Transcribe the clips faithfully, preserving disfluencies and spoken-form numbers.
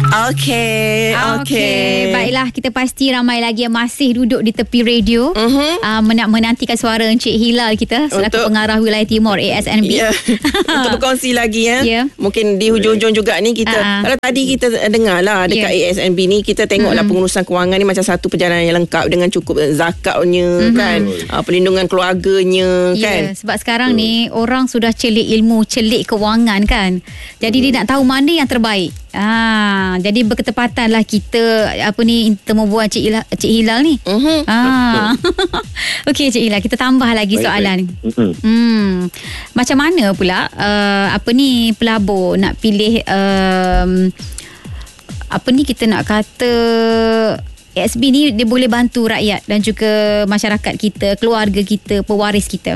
Okey, okey. Okay. Baiklah, kita pasti ramai lagi yang masih duduk di tepi radio uh-huh. uh, men- menantikan suara Encik Hilal kita selaku Untuk, pengarah wilayah timur A S N B. Yeah. Untuk berkongsi lagi ya. Yeah. Mungkin di hujung-hujung juga ni kita uh-huh. kalau tadi kita dengar lah dekat yeah. A S N B ni kita tengoklah uh-huh. pengurusan kewangan ni macam satu perjalanan yang lengkap dengan cukup zakatnya uh-huh. kan, uh, perlindungan keluarganya yeah. kan. Sebab sekarang uh. ni orang sudah celik ilmu, celik kewangan kan. Jadi uh. dia nak tahu mana yang terbaik. Ah, jadi berketepatanlah kita apa ni temu bual Cik Hilal, Cik Hilal ni. Uh-huh. Ah. Okey Cik Hilal, kita tambah lagi baik, soalan. Baik. Uh-huh. Hmm. Macam mana pula uh, apa ni pelabur nak pilih um, apa ni kita nak kata A S B ni dia boleh bantu rakyat dan juga masyarakat kita, keluarga kita, pewaris kita.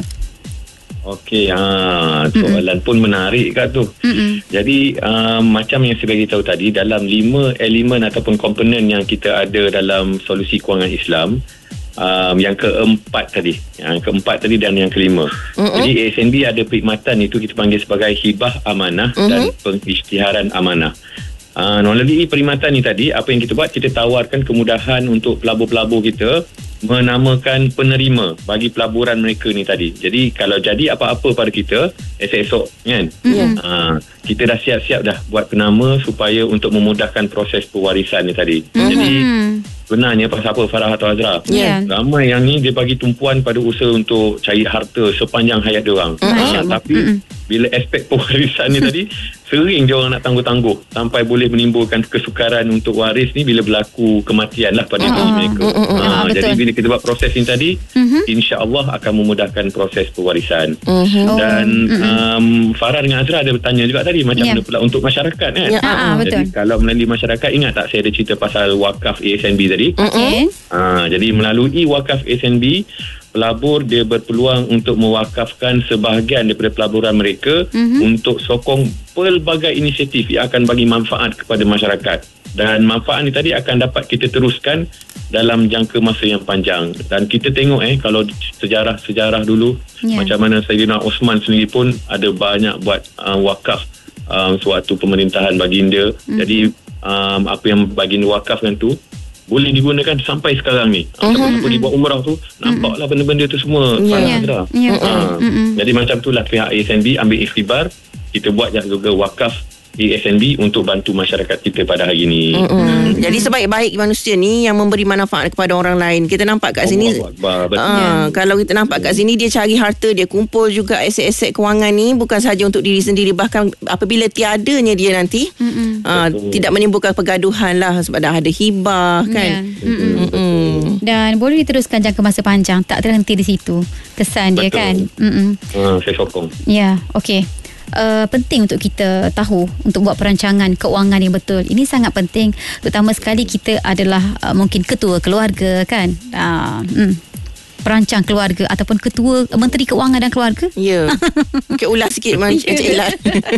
Okey, ha, soalan Mm-mm. pun menarik kat tu. Mm-mm. Jadi um, macam yang saya beritahu tadi, dalam lima elemen ataupun komponen yang kita ada dalam solusi kewangan Islam, um, yang keempat tadi, yang keempat tadi dan yang kelima. Mm-mm. Jadi A S N B ada perkhidmatan itu kita panggil sebagai hibah amanah Mm-mm. dan pengisytiharan amanah. Uh, melalui perkhidmatan ni tadi, apa yang kita buat, kita tawarkan kemudahan untuk pelabur-pelabur kita menamakan penerima bagi pelaburan mereka ni tadi. Jadi kalau jadi apa-apa pada kita esok-esok kan, yeah. uh, kita dah siap-siap dah buat penama supaya untuk memudahkan proses pewarisan ni tadi. Mm-hmm. Jadi benarnya pasal apa Farah atau Azra, yeah. ramai yang ni dia bagi tumpuan pada usaha untuk cari harta sepanjang hayat diorang. Mm-hmm. uh, tapi mm-hmm. bila aspek pewarisan ni tadi sering dia orang nak tangguh-tangguh sampai boleh menimbulkan kesukaran untuk waris ni bila berlaku kematian lah pada uh-huh. mereka. Uh-huh. Uh, jadi bila kita buat proses ni tadi, uh-huh. insya-Allah akan memudahkan proses pewarisan. Uh-huh. Dan uh-huh. um, Farah dengan Azra ada bertanya juga tadi macam yeah. mana pula untuk masyarakat kan. Yeah. Uh-huh. Jadi betul. Kalau melalui masyarakat, ingat tak saya ada cerita pasal wakaf A S N B tadi? Okay. Uh, jadi melalui wakaf A S N B, pelabur dia berpeluang untuk mewakafkan sebahagian daripada pelaburan mereka mm-hmm. untuk sokong pelbagai inisiatif yang akan bagi manfaat kepada masyarakat. Dan manfaat ni tadi akan dapat kita teruskan dalam jangka masa yang panjang. Dan kita tengok eh kalau sejarah-sejarah dulu yeah. macam mana Sayyidina Osman sendiri pun ada banyak buat uh, wakaf um, sewaktu pemerintahan baginda. Mm-hmm. Jadi um, apa yang baginda wakafkan tu boleh digunakan sampai sekarang ni. Uh-huh. Siapa dibuat umrah tu nampaklah benda-benda tu semua. Yeah. Yeah. Yeah. Ha. Uh-huh. Jadi macam itulah pihak A S N B ambil ikhtibar, kita buat juga wakaf A S N B untuk bantu masyarakat kita pada hari ini. Uh-huh. Hmm. Jadi sebaik-baik manusia ni yang memberi manfaat kepada orang lain. Kita nampak kat sini Allah, uh, kalau kita nampak kat sini dia cari harta, dia kumpul juga aset-aset kewangan ni bukan sahaja untuk diri sendiri, bahkan apabila tiadanya dia nanti uh-huh. uh, tidak menimbulkan pergaduhan lah sebab dah ada hibah kan. Yeah. Uh-huh. Uh-huh. Dan boleh diteruskan jangka masa panjang, tak terhenti di situ kesan dia. Betul. Kan. Uh-huh. Uh, saya sokong. Ya, yeah. okey. Uh, penting untuk kita tahu untuk buat perancangan keuangan yang betul. Ini sangat penting, terutama sekali kita adalah uh, mungkin ketua keluarga kan. Uh, hmm. Perancang keluarga ataupun ketua Menteri Keuangan dan Keluarga. Ya. Yeah. Okey, ulas sikit Encik Hilal.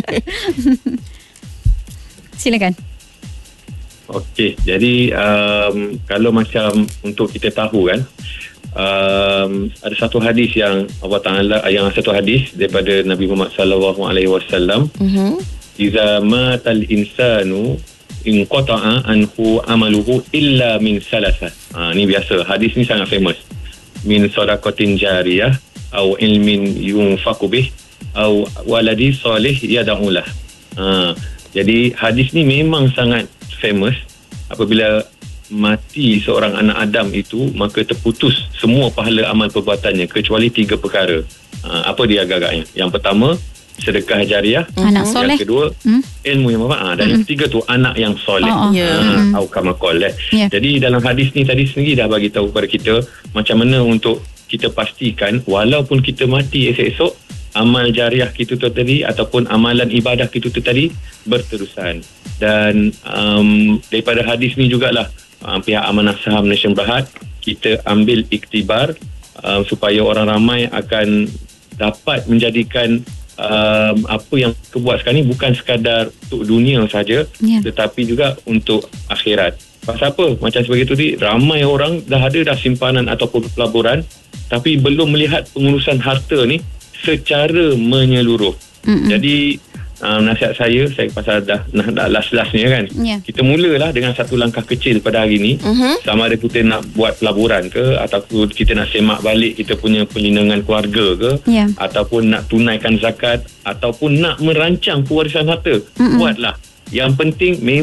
Silakan. Okey, jadi um, kalau macam untuk kita tahu kan, Um, ada satu hadis yang Allah Taala, yang satu hadis daripada Nabi Muhammad sallallahu alaihi wasallam, iza matal insanu inqata'a anhu amaluhu illa min salasa. Ha, ni biasa, hadis ni sangat famous. Min sadaqatin jariyah au ilmin yunfaqu bih au waladi salih yad'u lah. Ha, jadi hadis ni memang sangat famous. Apabila mati seorang anak Adam itu, maka terputus semua pahala amal perbuatannya kecuali tiga perkara. Ha, apa dia agak-agaknya? Yang pertama, sedekah jariah. Anak soleh. Yang kedua, hmm? ilmu yang bermanfaat. Dan hmm. yang ketiga tu, anak yang soleh. Oh, oh. Yeah. Ha, Aukamakol. Eh. Yeah. Jadi dalam hadis ni tadi sendiri dah bagi tahu kepada kita macam mana untuk kita pastikan walaupun kita mati esok-esok, amal jariah kita tu tadi ataupun amalan ibadah kita tu tadi berterusan. Dan um, daripada hadis ni jugalah Uh, pihak Amanah Saham Nation Berhad kita ambil iktibar uh, supaya orang ramai akan dapat menjadikan um, apa yang kita buat sekarang ni bukan sekadar untuk dunia saja, yeah. tetapi juga untuk akhirat. Pasal apa? Macam sebagai tu tadi, ramai orang dah ada dah simpanan ataupun pelaburan tapi belum melihat pengurusan harta ni secara menyeluruh. Mm-hmm. Jadi uh, nasihat saya saya pasal dah dah, dah last-lastnya kan. Yeah. Kita mulalah dengan satu langkah kecil pada hari ni. Uh-huh. Sama ada kita nak buat pelaburan ke, ataupun kita nak semak balik kita punya penyinangan keluarga ke, yeah. ataupun nak tunaikan zakat, ataupun nak merancang pewarisan harta. Uh-uh. Buatlah. Yang penting memang